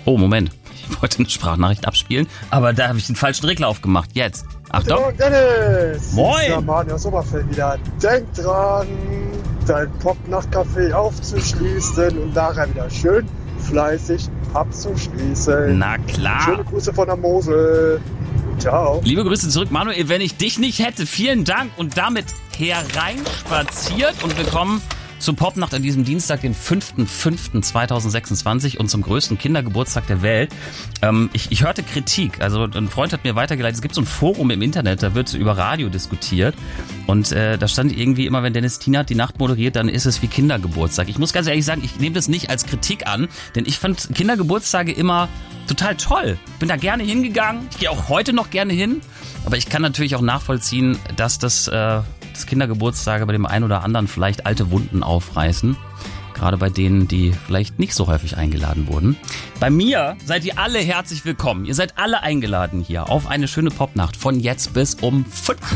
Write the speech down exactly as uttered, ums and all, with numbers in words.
Oh, Moment. Ich wollte eine Sprachnachricht abspielen, aber da habe ich den falschen Regler aufgemacht. Jetzt. Achtung. Moin, Dennis. Moin. Ja, Mann, aus Oberfeld wieder. Denk dran, dein Pop-Nacht-Café aufzuschließen und nachher wieder schön fleißig abzuschließen. Na klar. Schöne Grüße von der Mosel. Ciao. Liebe Grüße zurück, Manuel. Wenn ich dich nicht hätte, vielen Dank. Und damit hereinspaziert und willkommen zur Popnacht an diesem Dienstag, den fünften fünften zweitausendsechsundzwanzig und zum größten Kindergeburtstag der Welt. Ähm, ich, ich hörte Kritik, also ein Freund hat mir weitergeleitet, es gibt so ein Forum im Internet, da wird über Radio diskutiert und äh, da stand irgendwie immer, wenn Dennis Tienert die Nacht moderiert, dann ist es wie Kindergeburtstag. Ich muss ganz ehrlich sagen, ich nehme das nicht als Kritik an, denn ich fand Kindergeburtstage immer total toll. Bin da gerne hingegangen, ich gehe auch heute noch gerne hin, aber ich kann natürlich auch nachvollziehen, dass das... Äh, dass Kindergeburtstage bei dem einen oder anderen vielleicht alte Wunden aufreißen. Gerade bei denen, die vielleicht nicht so häufig eingeladen wurden. Bei mir seid ihr alle herzlich willkommen. Ihr seid alle eingeladen hier auf eine schöne Popnacht von jetzt bis um fünf.